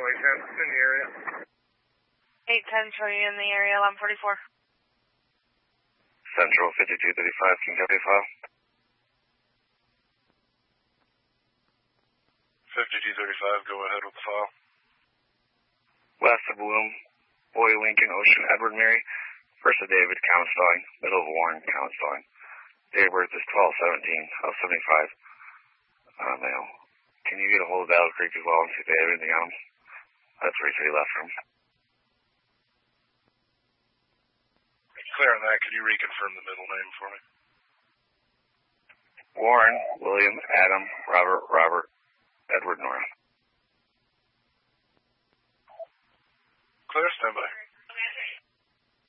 810 in the area. 810, show you in the area, 1144. Central 5235, can you copy file? 5235, go ahead with the file. West of Bloom, Boy Lincoln Ocean, Edward Mary. First of David, count spelling. Middle of Warren, count spelling. Date of birth is 12/17, house 75. Male. Can you get a hold of Battle Creek as well and see if they have anything else? That's where he said he left from. Clear on that. Could you reconfirm the middle name for me? Warren, William, Adam, Robert, Edward, Nora. Clear, stand by.